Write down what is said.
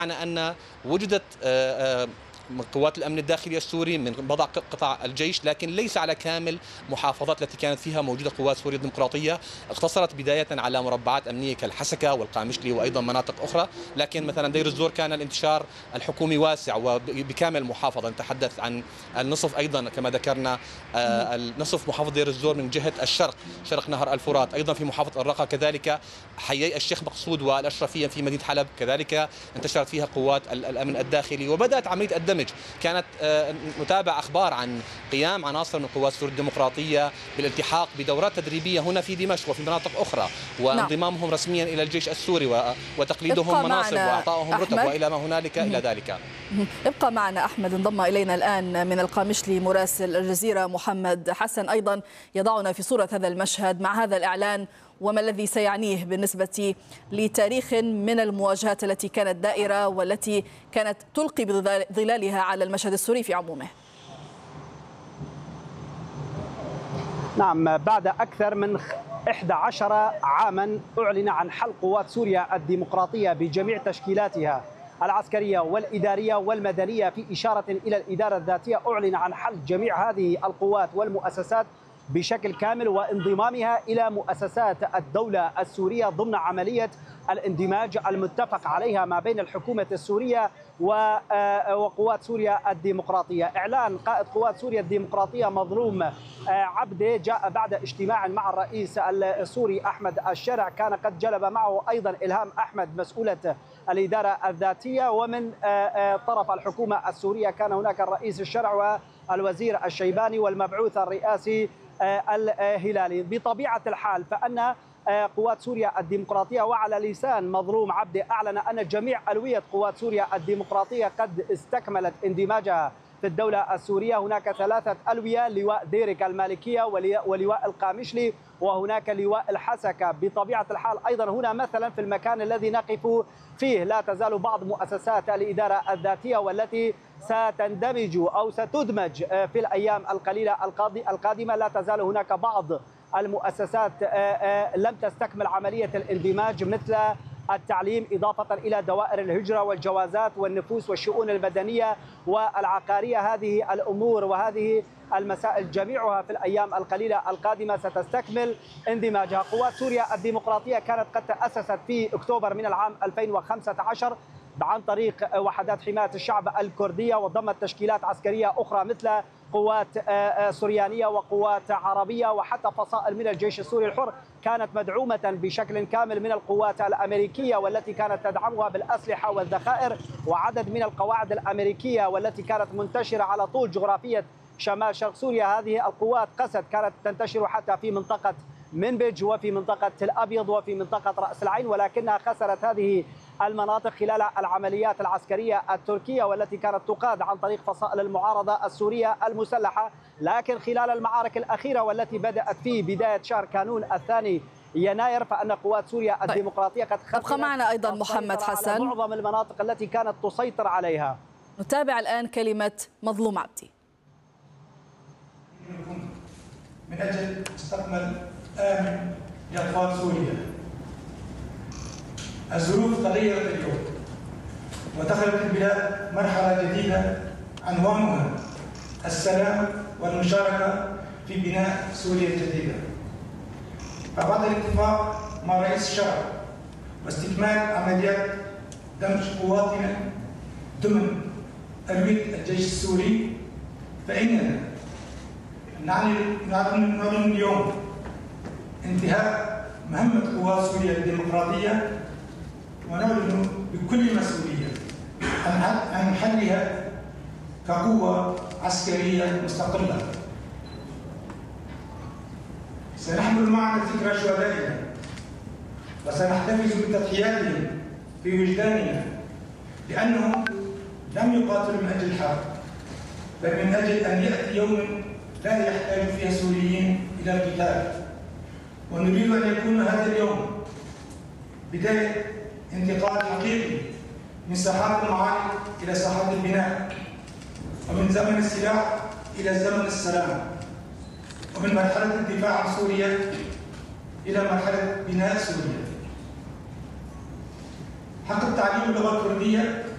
أن وجدت من قوات الأمن الداخلي السوري من بضع قطاع الجيش، لكن ليس على كامل محافظات التي كانت فيها موجودة قوات سوريا الديمقراطية. اقتصرت بداية على مربعات أمنية كالحسكة والقامشلي وأيضا مناطق أخرى، لكن مثلا دير الزور كان الانتشار الحكومي واسع وبكامل محافظة. نتحدث عن النصف أيضا كما ذكرنا، النصف محافظة دير الزور من جهة الشرق، شرق نهر الفرات، أيضا في محافظة الرقة، كذلك حيي الشيخ مقصود والأشرفية في مدينة حلب كذلك انتشرت فيها قوات الأمن الداخلي، وبدأت عملية الدمج. كانت نتابع أخبار عن قيام عناصر من قوات سوريا الديمقراطية بالالتحاق بدورات تدريبية هنا في دمشق وفي مناطق أخرى، وانضمامهم رسميا إلى الجيش السوري وتقليدهم مناصب وإعطائهم رتب وإلى ما هنالك إلى ذلك. ابقى معنا أحمد. انضم إلينا الآن من القامشلي مراسل الجزيرة محمد حسن، أيضا يضعنا في صورة هذا المشهد مع هذا الإعلان وما الذي سيعنيه بالنسبة لتاريخ من المواجهات التي كانت دائرة والتي كانت تلقي بظلالها على المشهد السوري في عمومه. نعم، بعد أكثر من 11 عاما أعلن عن حل قوات سوريا الديمقراطية بجميع تشكيلاتها العسكرية والإدارية والمدنية في إشارة إلى الإدارة الذاتية. أعلن عن حل جميع هذه القوات والمؤسسات بشكل كامل وانضمامها إلى مؤسسات الدولة السورية ضمن عملية الاندماج المتفق عليها ما بين الحكومة السورية وقوات سوريا الديمقراطية. إعلان قائد قوات سوريا الديمقراطية مظلوم عبده جاء بعد اجتماع مع الرئيس السوري أحمد الشرع، كان قد جلب معه أيضا إلهام أحمد مسؤولة الإدارة الذاتية، ومن طرف الحكومة السورية كان هناك الرئيس الشرع والوزير الشيباني والمبعوث الرئاسي الهلالي. بطبيعة الحال فأن قوات سوريا الديمقراطية وعلى لسان مظلوم عبده أعلن أن جميع ألوية قوات سوريا الديمقراطية قد استكملت اندماجها في الدولة السورية. هناك 3 ألوية: لواء ديرك المالكية ولواء القامشلي وهناك لواء الحسكة. بطبيعة الحال أيضا هنا مثلا في المكان الذي نقف فيه لا تزال بعض مؤسسات الإدارة الذاتية والتي ستندمج أو ستدمج في الأيام القليلة القادمة. لا تزال هناك بعض المؤسسات لم تستكمل عملية الاندماج مثل التعليم، إضافة إلى دوائر الهجرة والجوازات والنفوس والشؤون المدنية والعقارية. هذه الأمور وهذه المسائل جميعها في الأيام القليلة القادمة ستستكمل اندماجها. قوات سوريا الديمقراطية كانت قد تأسست في أكتوبر من العام 2015 عن طريق وحدات حماية الشعب الكردية، وضمت تشكيلات عسكرية أخرى مثل قوات سريانية وقوات عربية وحتى فصائل من الجيش السوري الحر كانت مدعومة بشكل كامل من القوات الأمريكية والتي كانت تدعمها بالأسلحة والذخائر، وعدد من القواعد الأمريكية والتي كانت منتشرة على طول جغرافية شمال شرق سوريا. هذه القوات قسد كانت تنتشر حتى في منطقة منبج وفي منطقة تل أبيض وفي منطقة رأس العين، ولكنها خسرت هذه المناطق خلال العمليات العسكرية التركية والتي كانت تقاد عن طريق فصائل المعارضة السورية المسلحة. لكن خلال المعارك الأخيرة والتي بدأت في بداية شهر كانون الثاني يناير فأن قوات سوريا الديمقراطية قد خسرت. أبقى معنا أيضا محمد حسن. معظم المناطق التي كانت تسيطر عليها. نتابع الآن كلمة مظلوم عبدي. من أجل مستقبل آمن لأطفال سوريا. الظروف تغيرت اليوم ودخلت البلاد مرحلة جديدة عنوانها السلام والمشاركة في بناء سوريا الجديدة. فبعد الاتفاق مع رئيس الشعب واستكمال عمليات دمج قواتنا ضمن ألوية الجيش السوري، فإننا نعلن اليوم انتهاء مهمة قوات سوريا الديمقراطية، ونعلن بكل مسؤولية عن حلها كقوة عسكرية مستقلة. سنحمل معنا ذكرى شهدائنا وسنحتفظ بتضحياتهم في وجداننا، لأنهم لم يقاتلوا من أجل الحرب بل من أجل أن يأتي يوم لا يحتاج فيه السوريين إلى القتال. ونريد أن يكون هذا اليوم بداية انتقال حقيقي من ساحات المعارك إلى ساحات البناء، ومن زمن السلاح إلى زمن السلام، ومن مرحلة الدفاع عن سوريا إلى مرحلة بناء سوريا. حق التعليم باللغة الكردية